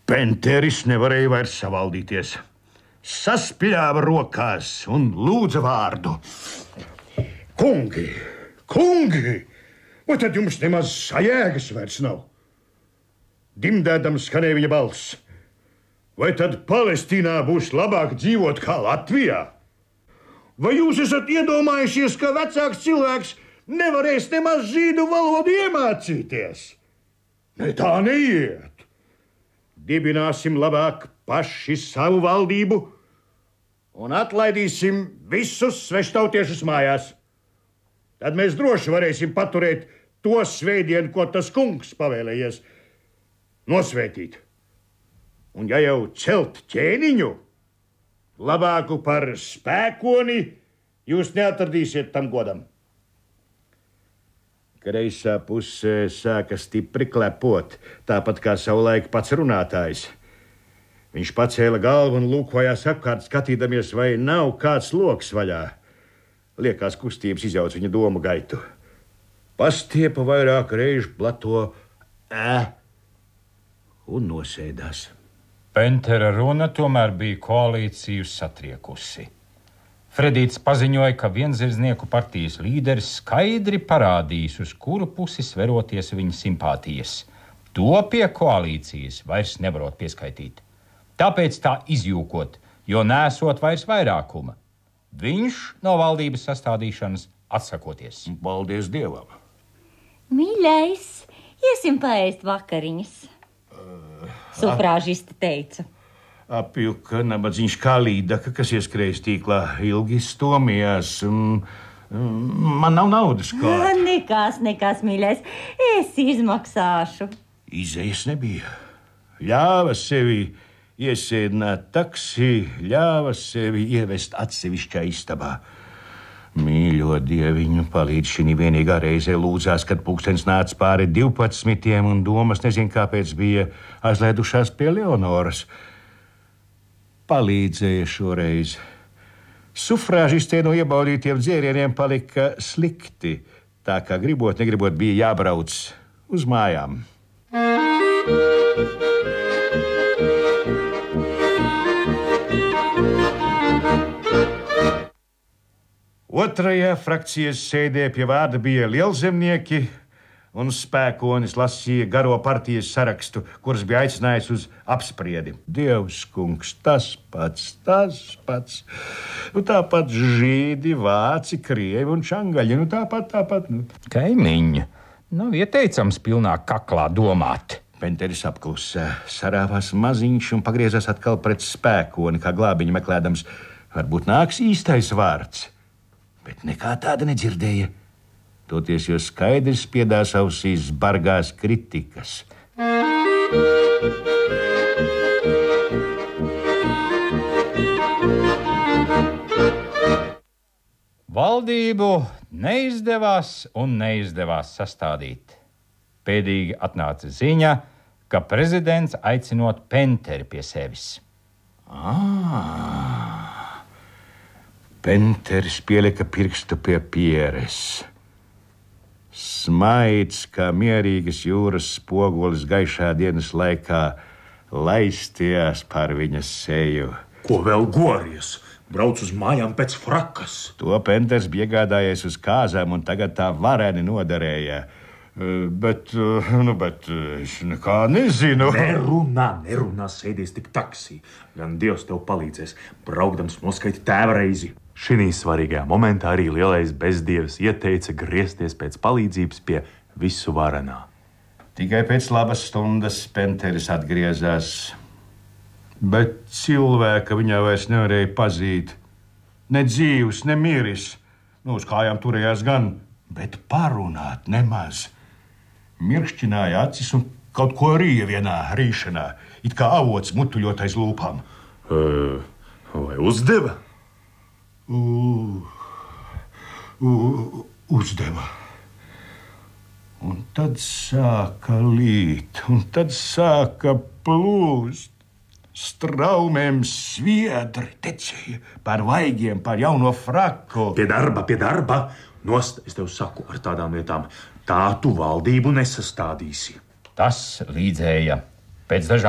Penteris nevarēja vairs savaldīties. Saspļāva rokās un lūdza vārdu. Kungi! Vai tad jums nemaz sajēgas vairs nav? Dimdēdams skanēja viņa balss. Vai tad Palestīnā būs labāk dzīvot kā Latvijā? Vai jūs esat iedomājušies, ka vecāks cilvēks nevarēs nemaz žīdu valodu iemācīties? Ne, tā neiet. Dibināsim labāk paši savu valdību un atlaidīsim visus sveštautiešus mājās. Tad mēs droši varēsim paturēt to svētdienu, ko tas kungs pavēlējies nosvētīt. Un ja jau celt ķēniņu, labāku par spēkoni, jūs neatradīsiet tam godam. Kreisā pusē sāka stipri klepot, tāpat kā savulaik pats runātājs. Viņš pacēla galvu un lūkojās apkārt, skatīdamies, vai nav kāds loks vaļā. Liekās kustības izjauc viņa domu gaitu. Pastiepa vairāk reižu plato un nosēdās. Pentera runa tomēr bija koalīciju satriekusi. Fredīts paziņoja, ka Vienzirznieku partijas līderis skaidri parādījis, uz kuru pusi sveroties viņa simpātijas. To pie koalīcijas vairs nevarot pieskaitīt. Tāpēc tā izjūkot, jo nesot vairs vairākuma. Viņš no valdības sastādīšanas atsakoties. Paldies Dievam! Mīļais, iesim paēst vakariņas, sufrāžisti teica. Apjuka nabadzīņš kā līdaka, kas ieskrējas tīklā, ilgi stomījās. Man nav naudas klāt. Nekas, mīļais, es izmaksāšu. Izejas nebija. Ļāva sevi iesēdināt taksī, ļāva sevi ievest atsevišķā istabā. Mīļo Dieviņu, palīdz šī vienīgā reizē lūdzās, kad pulkstens nāca pāri 12 un domas nezin kāpēc bija aizlēdušās pie Leonoras. Palīdzēja šoreiz. Sufrāžistē no iebaudītiem dzērieniem palika slikti, tā kā gribot, negribot bija jābrauc uz mājām. Otrajā frakcijas sēdē pie vārda bija lielzemnieki, un spēkonis lasīja garo partijas sarakstu, kuras bija aicinājis uz apspriedi. Dievs, kungs, tas pats. Tāpat žīdi, vāci, krievi un čangaļi. Tāpat. Kaimiņa, nav ieteicams pilnā kaklā domāt. Penteris apklusē, sarāvās maziņš un pagriezās atkal pret spēkoni, kā glābiņu meklēdams. Varbūt nāks īstais vārds, bet nekā tāda nedzirdēja. Toties jau skaidrs spiedās ausīs bargās kritikas. Valdību neizdevās sastādīt. Pēdīgi atnāca ziņa, ka prezidents aicinot Penteri pie sevis. Penteris pielika pirkstu pie pieres. Smaids, kā mierīgas jūras spogulis gaišā dienas laikā, laistījās pār viņas seju. Ko vēl gories? Brauc uz mājām pēc frakas. To Penters bija iegādājies uz kāzām un tagad tā vareni noderēja. Bet es nekā nezinu. Nerunā, sēdies tik taksī. Gan Dievs tev palīdzēs, braukdams noskaiti tēva reizi. Šī svarīgajā momentā arī lielais bezdievs ieteica griezties pēc palīdzības pie visu varenā. Tikai pēc labas stundas Penteris atgriezās, bet cilvēka viņā vairs nevarēja pazīt. Ne dzīvs, ne miris. Uz kājām turējās gan, bet parunāt nemaz. Mirkšķināja acis un kaut ko rīja vienā rīšanā, it kā avots mutuļot aiz lūpām. Vai uzdeva? Uzdeva. Un tad sāka līt, un tad sāka plūst. Straumēm sviedri tecēja par vaigiem, par jauno fraku. Pie darba. Nost, es tev saku, ar tādām lietām tā tu valdību nesastādīsi. Tas līdzēja. Pēc dažām